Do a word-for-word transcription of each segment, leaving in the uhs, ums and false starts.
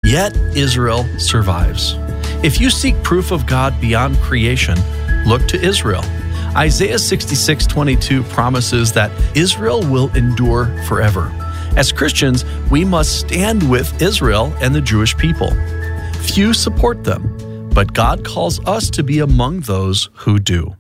Yet Israel survives. If you seek proof of God beyond creation, look to Israel. Isaiah sixty-six twenty-two promises that Israel will endure forever. As Christians, we must stand with Israel and the Jewish people. Few support them, but God calls us to be among those who do.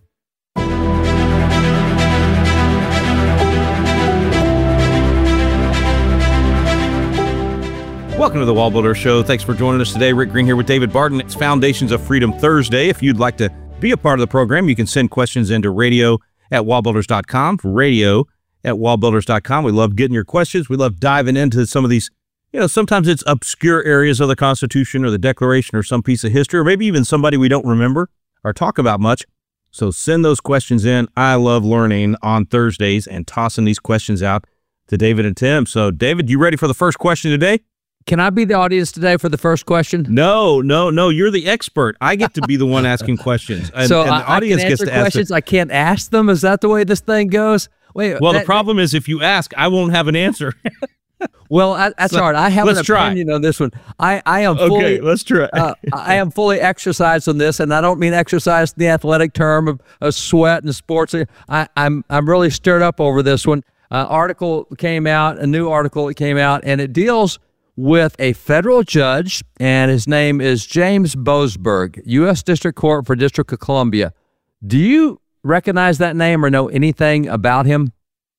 Welcome to the Wall Builder Show. Thanks for joining us today. Rick Green here with David Barton. It's Foundations of Freedom Thursday. If you'd like to be a part of the program, you can send questions into radio at wall builders dot com, radio at wall builders dot com. We love getting your questions. We love diving into some of these, you know, sometimes it's obscure areas of the Constitution or the Declaration or some piece of history, or maybe even somebody we don't remember or talk about much. So send those questions in. I love learning on Thursdays and tossing these questions out to David and Tim. So, David, you ready for the first question today? Can I be the audience today for the first question? No, no, no. You're the expert. I get to be the one asking questions. And, so and the I, audience I can gets answer to questions. ask I can't ask them. Is that the way this thing goes? Wait. Well, that, the problem is if you ask, I won't have an answer. Well, I, that's so, all right. I have an opinion try. on this one. I, I am fully, okay, let's try. uh, I am fully exercised on this, and I don't mean exercise in the athletic term of, of sweat and sports. I, I'm I'm really stirred up over this one. Uh, article came out, a new article that came out, and it deals with a federal judge, and his name is James Boasberg, U S District Court for District of Columbia. Do you recognize that name or know anything about him?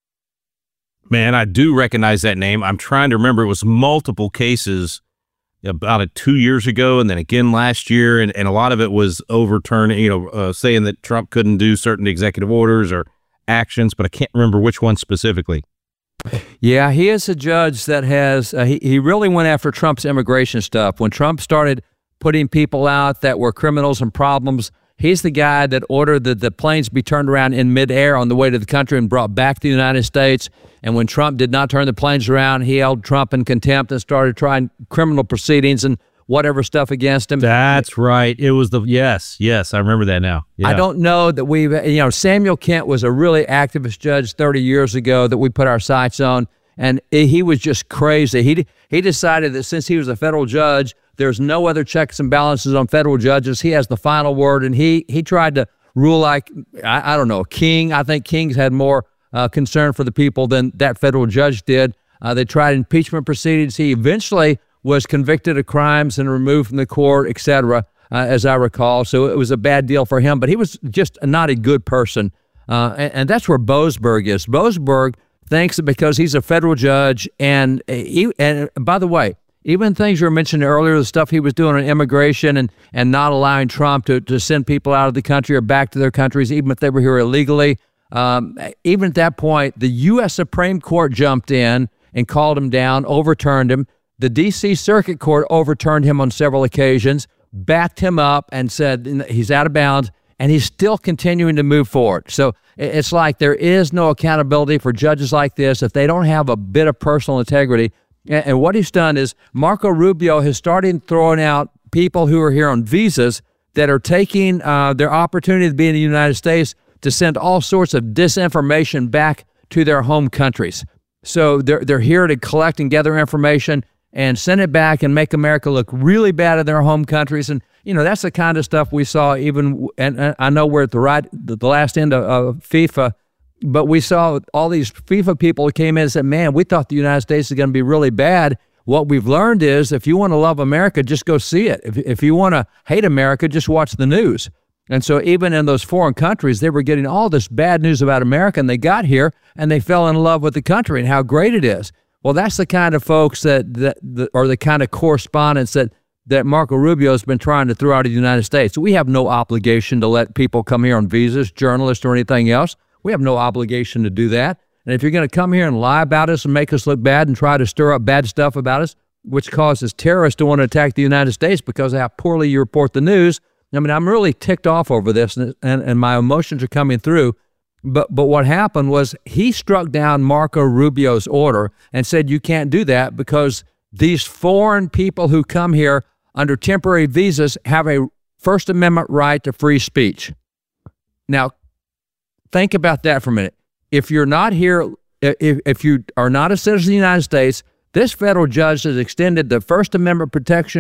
Man, I do recognize that name. I'm trying to remember. It was multiple cases about it two years ago and then again last year, and, and a lot of it was overturning, you know, uh, saying that Trump couldn't do certain executive orders or actions, but I can't remember which one specifically. Yeah, he is a judge that has, uh, he, he really went after Trump's immigration stuff. When Trump started putting people out that were criminals and problems, he's the guy that ordered that the planes be turned around in midair on the way to the country and brought back to the United States. And when Trump did not turn the planes around, he held Trump in contempt and started trying criminal proceedings and whatever stuff against him. That's right. It was the, yes, yes, I remember that now. Yeah. I don't know that we've, you know, Samuel Kent was a really activist judge thirty years ago that we put our sights on, and he was just crazy. He he decided that since he was a federal judge, there's no other checks and balances on federal judges. He has the final word, and he he tried to rule like, I, I don't know, king. I think kings had more uh, concern for the people than that federal judge did. Uh, they tried impeachment proceedings. He eventually was convicted of crimes and removed from the court, et cetera, uh, as I recall. So it was a bad deal for him, but he was just not a good person. Uh, and, and that's where Boasberg is. Boasberg thinks that because he's a federal judge, and, he, and by the way, even things you were mentioning earlier, the stuff he was doing on immigration and, and not allowing Trump to, to send people out of the country or back to their countries, even if they were here illegally, um, even at that point, the U S Supreme Court jumped in and called him down, overturned him. The D C Circuit Court overturned him on several occasions, backed him up, and said he's out of bounds, and he's still continuing to move forward. So it's like there is no accountability for judges like this if they don't have a bit of personal integrity. And what he's done is Marco Rubio has started throwing out people who are here on visas that are taking uh, their opportunity to be in the United States to send all sorts of disinformation back to their home countries. So they're they're here to collect and gather information and send it back and make America look really bad in their home countries. And, you know, that's the kind of stuff we saw even, and I know we're at the right, the last end of, of FIFA, but we saw all these FIFA people who came in and said, man, we thought the United States is going to be really bad. What we've learned is if you want to love America, just go see it. If, if you want to hate America, just watch the news. And so even in those foreign countries, they were getting all this bad news about America, and they got here and they fell in love with the country and how great it is. Well, that's the kind of folks that, that, that are the kind of correspondents that, that Marco Rubio has been trying to throw out of the United States. We have no obligation to let people come here on visas, journalists or anything else. We have no obligation to do that. And if you're going to come here and lie about us and make us look bad and try to stir up bad stuff about us, which causes terrorists to want to attack the United States because of how poorly you report the news, I mean, I'm really ticked off over this, and, and, and my emotions are coming through. But but what happened was he struck down Marco Rubio's order and said you can't do that because these foreign people who come here under temporary visas have a First Amendment right to free speech. Now, think about that for a minute. If you're not here, if, if you are not a citizen of the United States, this federal judge has extended the First Amendment protection